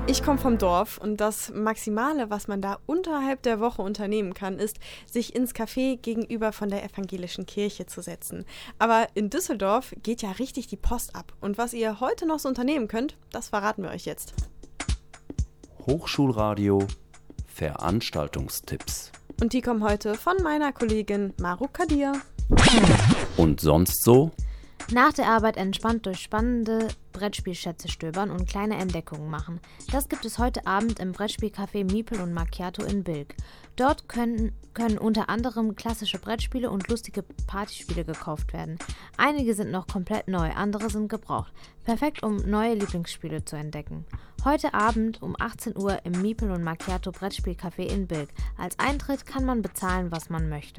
Ich komme vom Dorf und das Maximale, was man da unterhalb der Woche unternehmen kann, ist, sich ins Café gegenüber von der evangelischen Kirche zu setzen. Aber in Düsseldorf geht ja richtig die Post ab. Und was ihr heute noch so unternehmen könnt, das verraten wir euch jetzt. Hochschulradio Veranstaltungstipps. Und die kommen heute von meiner Kollegin Maru Kadir. Und sonst so? Nach der Arbeit entspannt durch spannende Brettspielschätze stöbern und kleine Entdeckungen machen. Das gibt es heute Abend im Brettspielcafé Miepel und Macchiato in Bilk. Dort können unter anderem klassische Brettspiele und lustige Partyspiele gekauft werden. Einige sind noch komplett neu, andere sind gebraucht. Perfekt, um neue Lieblingsspiele zu entdecken. Heute Abend um 18 Uhr im Miepel und Macchiato Brettspielcafé in Bilk. Als Eintritt kann man bezahlen, was man möchte.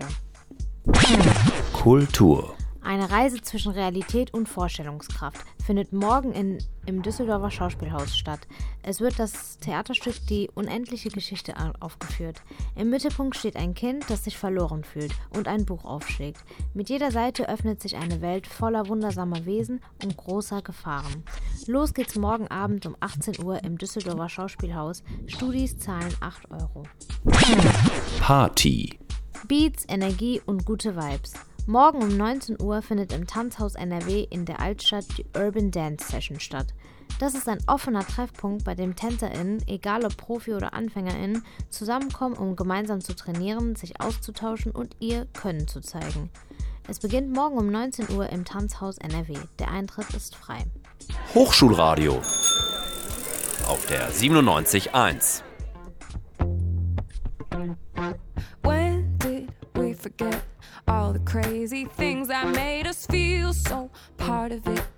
Kultur. Eine Reise zwischen Realität und Vorstellungskraft findet morgen im Düsseldorfer Schauspielhaus statt. Es wird das Theaterstück Die unendliche Geschichte aufgeführt. Im Mittelpunkt steht ein Kind, das sich verloren fühlt und ein Buch aufschlägt. Mit jeder Seite öffnet sich eine Welt voller wundersamer Wesen und großer Gefahren. Los geht's morgen Abend um 18 Uhr im Düsseldorfer Schauspielhaus. Studis zahlen 8 Euro. Party. Beats, Energie und gute Vibes. Morgen um 19 Uhr findet im Tanzhaus NRW in der Altstadt die Urban Dance Session statt. Das ist ein offener Treffpunkt, bei dem TänzerInnen, egal ob Profi oder AnfängerInnen, zusammenkommen, um gemeinsam zu trainieren, sich auszutauschen und ihr Können zu zeigen. Es beginnt morgen um 19 Uhr im Tanzhaus NRW. Der Eintritt ist frei. Hochschulradio auf der 97.1. When did we forget all the crazy things that made us feel so part of it?